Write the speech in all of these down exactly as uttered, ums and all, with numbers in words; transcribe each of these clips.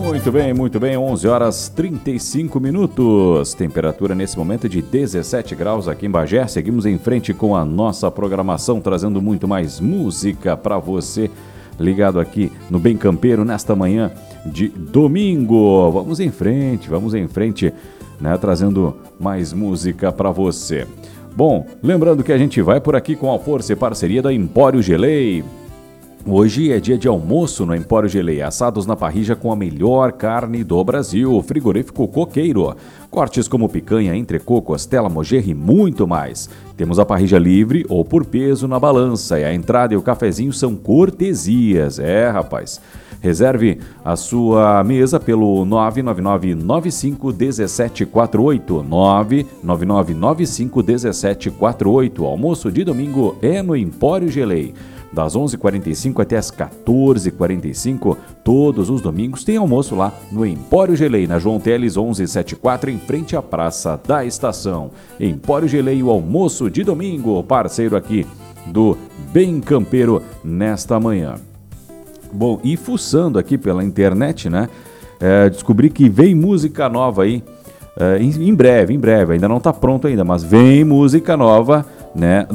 Muito bem, muito bem, onze horas trinta e cinco minutos, temperatura nesse momento de dezessete graus aqui em Bagé. Seguimos em frente com a nossa programação, trazendo muito mais música para você, ligado aqui no Bem Campeiro nesta manhã de domingo. Vamos em frente, vamos em frente, né, trazendo mais música para você. Bom, lembrando que a gente vai por aqui com a força e parceria da Empório Gelei. Hoje é dia de almoço no Empório Gelei, assados na parrilla com a melhor carne do Brasil, frigorífico Coqueiro. Cortes como picanha, entrecoco, costela, mojerra e muito mais. Temos a parrilla livre ou por peso na balança e a entrada e o cafezinho são cortesias. É, rapaz. Reserve a sua mesa pelo nove nove nove nove cinco um sete quatro oito, nove nove nove nove cinco um sete quatro oito. Almoço de domingo é no Empório Gelei. Das onze e quarenta e cinco até as quatorze e quarenta e cinco, todos os domingos tem almoço lá no Empório Gelei, na João Teles mil e setenta e quatro, em frente à Praça da Estação. Empório Gelei, o almoço de domingo, parceiro aqui do Bem Campeiro nesta manhã. Bom, e fuçando aqui pela internet, né, é, descobri que vem música nova aí, é, em, em breve, em breve, ainda não tá pronto ainda, mas vem música nova, né,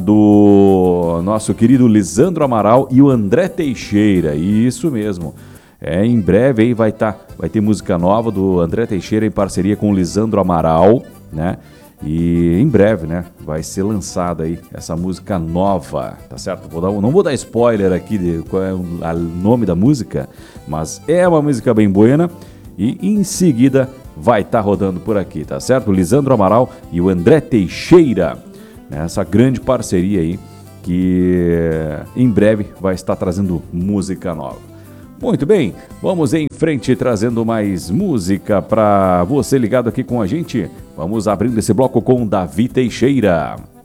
do nosso querido Lisandro Amaral e o André Teixeira, isso mesmo, é, em breve aí vai, tá, vai ter música nova do André Teixeira em parceria com o Lisandro Amaral, né, e em breve, né, vai ser lançada aí essa música nova, tá certo? Vou dar, não vou dar spoiler aqui de qual é o nome da música, mas é uma música bem buena e em seguida vai estar tá rodando por aqui, tá certo? O Lisandro Amaral e o André Teixeira, essa grande parceria aí que em breve vai estar trazendo música nova. Muito bem, vamos em frente trazendo mais música para você ligado aqui com a gente. Vamos abrindo esse bloco com Davi Teixeira.